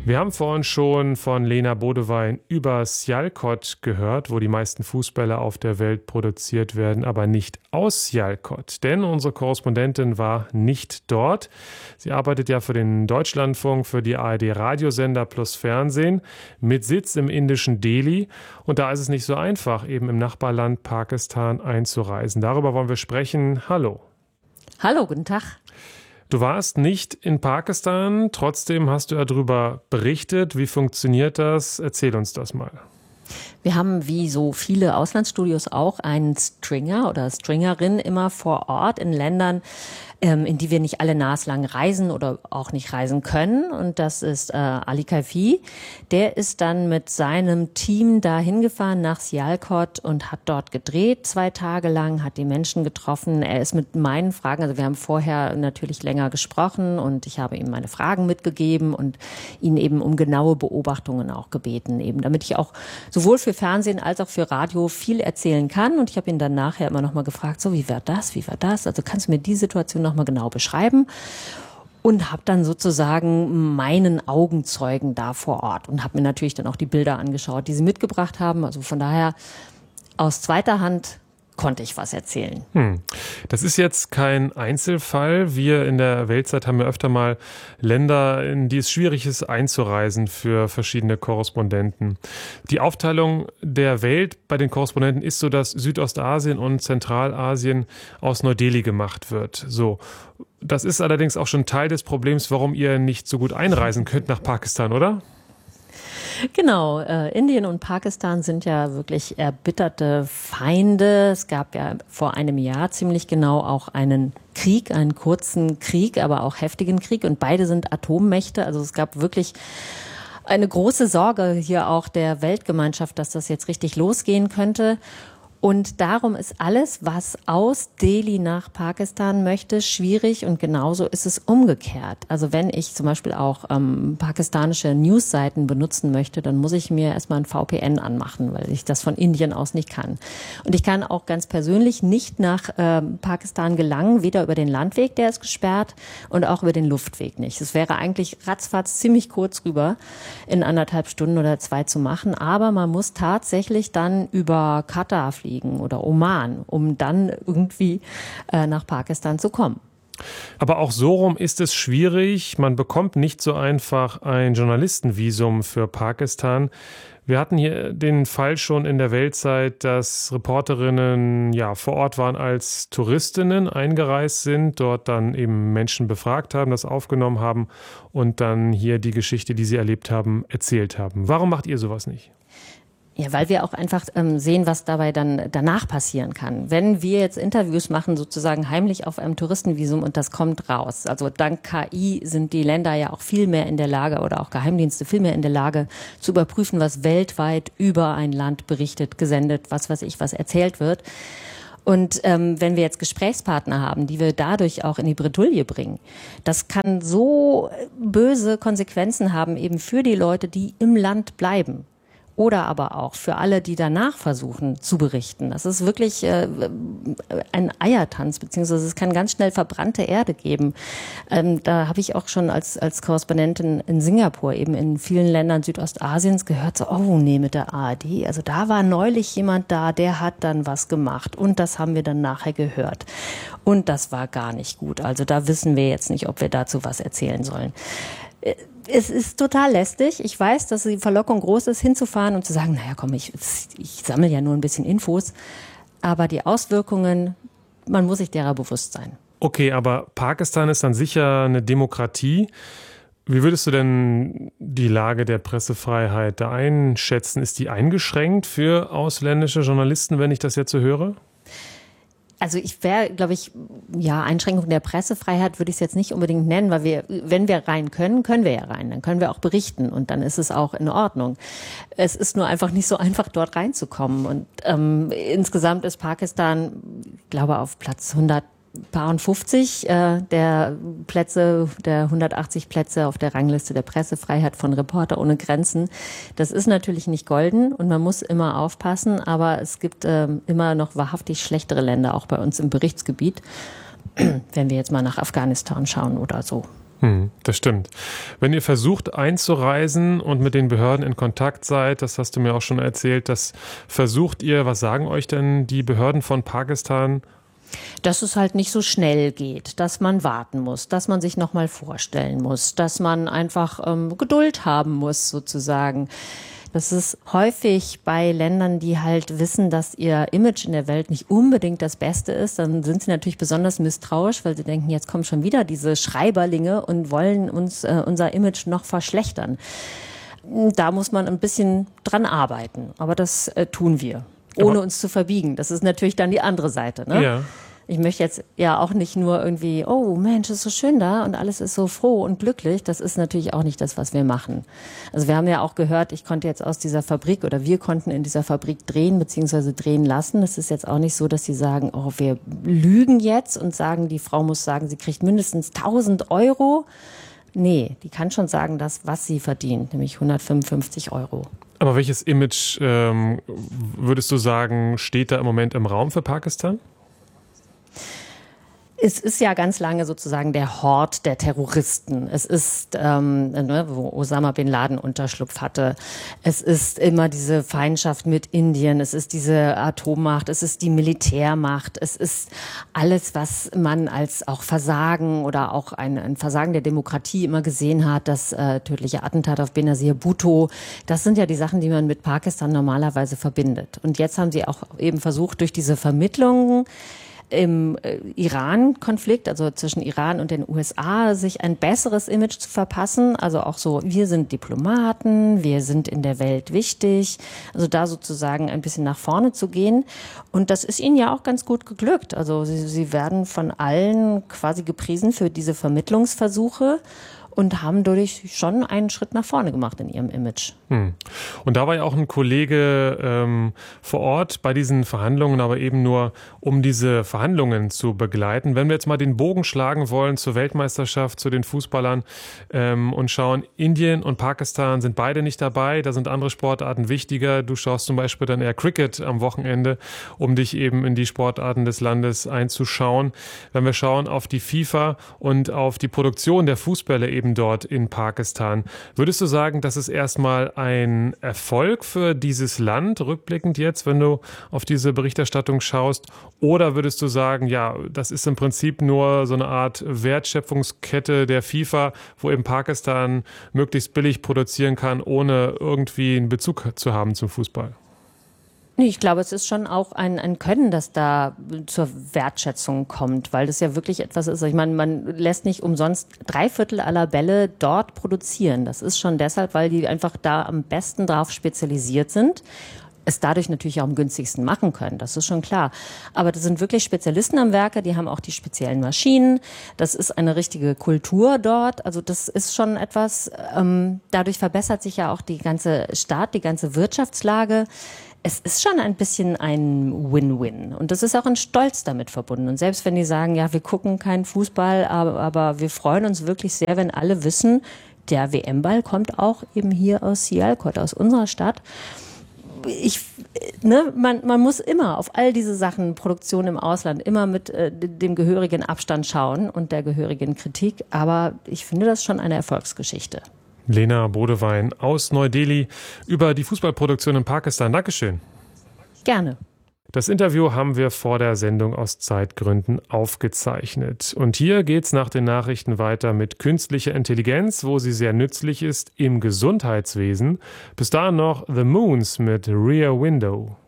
Wir haben vorhin schon von Lena Bodewein über Sialkot gehört, wo die meisten Fußbälle auf der Welt produziert werden, aber nicht aus Sialkot. Denn unsere Korrespondentin war nicht dort. Sie arbeitet ja für den Deutschlandfunk, für die ARD-Radiosender plus Fernsehen mit Sitz im indischen Delhi. Und da ist es nicht so einfach, eben im Nachbarland Pakistan einzureisen. Darüber wollen wir sprechen. Hallo. Hallo, guten Tag. Du warst nicht in Pakistan, trotzdem hast du darüber berichtet. Wie funktioniert das? Erzähl uns das mal. Wir haben wie so viele Auslandsstudios auch einen Stringer oder Stringerin immer vor Ort in Ländern, in die wir nicht alle naslang reisen oder auch nicht reisen können. Und das ist Ali Kaifi. Der ist dann mit seinem Team da hingefahren nach Sialkot und hat dort gedreht 2 Tage lang, hat die Menschen getroffen. Er ist mit meinen Fragen, also wir haben vorher natürlich länger gesprochen und ich habe ihm meine Fragen mitgegeben und ihn eben um genaue Beobachtungen auch gebeten, eben damit ich auch sowohl für Fernsehen als auch für Radio viel erzählen kann. Und ich habe ihn dann nachher immer noch mal gefragt, so wie war das? Also kannst du mir die Situation noch mal genau beschreiben? Und habe dann sozusagen meinen Augenzeugen da vor Ort und habe mir natürlich dann auch die Bilder angeschaut, die sie mitgebracht haben. Also von daher aus zweiter Hand konnte ich was erzählen. Das ist jetzt kein Einzelfall. Wir in der Weltzeit haben ja öfter mal Länder, in die es schwierig ist, einzureisen für verschiedene Korrespondenten. Die Aufteilung der Welt bei den Korrespondenten ist so, dass Südostasien und Zentralasien aus Neu-Delhi gemacht wird. So. Das ist allerdings auch schon Teil des Problems, warum ihr nicht so gut einreisen könnt nach Pakistan, oder? Genau, Indien und Pakistan sind ja wirklich erbitterte Feinde. Es gab ja vor einem Jahr ziemlich genau auch einen Krieg, einen kurzen Krieg, aber auch heftigen Krieg. Und beide sind Atommächte. Also es gab wirklich eine große Sorge hier auch der Weltgemeinschaft, dass das jetzt richtig losgehen könnte. Und darum ist alles, was aus Delhi nach Pakistan möchte, schwierig und genauso ist es umgekehrt. Also wenn ich zum Beispiel auch pakistanische Newsseiten benutzen möchte, dann muss ich mir erstmal ein VPN anmachen, weil ich das von Indien aus nicht kann. Und ich kann auch ganz persönlich nicht nach Pakistan gelangen, weder über den Landweg, der ist gesperrt, und auch über den Luftweg nicht. Es wäre eigentlich ratzfatz ziemlich kurz rüber, in 1,5 Stunden oder 2 zu machen, aber man muss tatsächlich dann über Katar fliegen oder Oman, um dann irgendwie nach Pakistan zu kommen. Aber auch so rum ist es schwierig. Man bekommt nicht so einfach ein Journalistenvisum für Pakistan. Wir hatten hier den Fall schon in der Weltzeit, dass Reporterinnen vor Ort waren als Touristinnen eingereist sind, dort dann eben Menschen befragt haben, das aufgenommen haben und dann hier die Geschichte, die sie erlebt haben, erzählt haben. Warum macht ihr sowas nicht? Ja, weil wir auch einfach sehen, was dabei dann danach passieren kann. Wenn wir jetzt Interviews machen, sozusagen heimlich auf einem Touristenvisum und das kommt raus. Also dank KI sind die Länder ja auch viel mehr in der Lage oder auch Geheimdienste viel mehr in der Lage zu überprüfen, was weltweit über ein Land berichtet, gesendet, was erzählt wird. Und wenn wir jetzt Gesprächspartner haben, die wir dadurch auch in die Bredouille bringen, das kann so böse Konsequenzen haben eben für die Leute, die im Land bleiben. Oder aber auch für alle, die danach versuchen zu berichten. Das ist wirklich ein Eiertanz, beziehungsweise es kann ganz schnell verbrannte Erde geben. Da habe ich auch schon als Korrespondentin in Singapur, eben in vielen Ländern Südostasiens gehört, so, oh nee, mit der ARD. Also da war neulich jemand da, der hat dann was gemacht und das haben wir dann nachher gehört. Und das war gar nicht gut. Also da wissen wir jetzt nicht, ob wir dazu was erzählen sollen. Es ist total lästig. Ich weiß, dass die Verlockung groß ist, hinzufahren und zu sagen, naja, komm, ich sammle ja nur ein bisschen Infos. Aber die Auswirkungen, man muss sich derer bewusst sein. Okay, aber Pakistan ist dann sicher eine Demokratie. Wie würdest du denn die Lage der Pressefreiheit da einschätzen? Ist die eingeschränkt für ausländische Journalisten, wenn ich das jetzt so höre? Also ich wäre, glaube ich, Einschränkung der Pressefreiheit würde ich es jetzt nicht unbedingt nennen, weil wenn wir rein können, können wir ja rein. Dann können wir auch berichten und dann ist es auch in Ordnung. Es ist nur einfach nicht so einfach, dort reinzukommen. Und insgesamt ist Pakistan, ich glaube, auf Platz 150 der 180 Plätze auf der Rangliste der Pressefreiheit von Reporter ohne Grenzen. Das ist natürlich nicht golden und man muss immer aufpassen, aber es gibt immer noch wahrhaftig schlechtere Länder, auch bei uns im Berichtsgebiet, wenn wir jetzt mal nach Afghanistan schauen oder so. Das stimmt. Wenn ihr versucht einzureisen und mit den Behörden in Kontakt seid, das hast du mir auch schon erzählt, das versucht ihr, was sagen euch denn die Behörden von Pakistan? Dass es halt nicht so schnell geht, dass man warten muss, dass man sich nochmal vorstellen muss, dass man einfach Geduld haben muss sozusagen. Das ist häufig bei Ländern, die halt wissen, dass ihr Image in der Welt nicht unbedingt das Beste ist. Dann sind sie natürlich besonders misstrauisch, weil sie denken, jetzt kommen schon wieder diese Schreiberlinge und wollen uns unser Image noch verschlechtern. Da muss man ein bisschen dran arbeiten. Aber das tun wir, ohne uns zu verbiegen. Das ist natürlich dann die andere Seite, ne? Ja. Ich möchte jetzt ja auch nicht nur irgendwie, oh Mensch, ist so schön da und alles ist so froh und glücklich. Das ist natürlich auch nicht das, was wir machen. Also wir haben ja auch gehört, ich konnte jetzt aus dieser Fabrik oder wir konnten in dieser Fabrik drehen bzw. drehen lassen. Es ist jetzt auch nicht so, dass sie sagen, oh, wir lügen jetzt und sagen, die Frau muss sagen, sie kriegt mindestens 1.000 Euro. Nee, die kann schon sagen, das, was sie verdient, nämlich 155 Euro. Aber welches Image, würdest du sagen, steht da im Moment im Raum für Pakistan? Es ist ja ganz lange sozusagen der Hort der Terroristen. Es ist, wo Osama bin Laden Unterschlupf hatte. Es ist immer diese Feindschaft mit Indien. Es ist diese Atommacht. Es ist die Militärmacht. Es ist alles, was man als auch Versagen oder auch ein Versagen der Demokratie immer gesehen hat. Das tödliche Attentat auf Benazir Bhutto. Das sind ja die Sachen, die man mit Pakistan normalerweise verbindet. Und jetzt haben sie auch eben versucht, durch diese Vermittlungen im Iran-Konflikt, also zwischen Iran und den USA, sich ein besseres Image zu verpassen. Also auch so, wir sind Diplomaten, wir sind in der Welt wichtig. Also da sozusagen ein bisschen nach vorne zu gehen. Und das ist ihnen ja auch ganz gut geglückt. Also sie werden von allen quasi gepriesen für diese Vermittlungsversuche und haben dadurch schon einen Schritt nach vorne gemacht in ihrem Image. Und da war ja auch ein Kollege vor Ort bei diesen Verhandlungen, aber eben nur, um diese Verhandlungen zu begleiten. Wenn wir jetzt mal den Bogen schlagen wollen zur Weltmeisterschaft, zu den Fußballern und schauen, Indien und Pakistan sind beide nicht dabei, da sind andere Sportarten wichtiger. Du schaust zum Beispiel dann eher Cricket am Wochenende, um dich eben in die Sportarten des Landes einzuschauen. Wenn wir schauen auf die FIFA und auf die Produktion der Fußbälle eben dort in Pakistan, würdest du sagen, das ist erstmal ein Erfolg für dieses Land, rückblickend jetzt, wenn du auf diese Berichterstattung schaust? Oder würdest du sagen, ja, das ist im Prinzip nur so eine Art Wertschöpfungskette der FIFA, wo eben Pakistan möglichst billig produzieren kann, ohne irgendwie einen Bezug zu haben zum Fußball? Nee, ich glaube, es ist schon auch ein Können, das da zur Wertschätzung kommt, weil das ja wirklich etwas ist. Ich meine, man lässt nicht umsonst 3/4 aller Bälle dort produzieren. Das ist schon deshalb, weil die einfach da am besten drauf spezialisiert sind. Es dadurch natürlich auch am günstigsten machen können, das ist schon klar. Aber das sind wirklich Spezialisten am Werke, die haben auch die speziellen Maschinen. Das ist eine richtige Kultur dort. Also das ist schon etwas, dadurch verbessert sich ja auch die ganze Stadt, die ganze Wirtschaftslage. Es ist schon ein bisschen ein Win-Win. Und das ist auch ein Stolz damit verbunden. Und selbst wenn die sagen, ja, wir gucken keinen Fußball, aber wir freuen uns wirklich sehr, wenn alle wissen, der WM-Ball kommt auch eben hier aus Sialkot, aus unserer Stadt. Man muss immer auf all diese Sachen, Produktion im Ausland, immer mit dem gehörigen Abstand schauen und der gehörigen Kritik. Aber ich finde das schon eine Erfolgsgeschichte. Lena Bodewein aus Neu-Delhi über die Fußballproduktion in Pakistan. Dankeschön. Gerne. Das Interview haben wir vor der Sendung aus Zeitgründen aufgezeichnet. Und hier geht's nach den Nachrichten weiter mit künstlicher Intelligenz, wo sie sehr nützlich ist im Gesundheitswesen. Bis dahin noch The Moons mit Rear Window.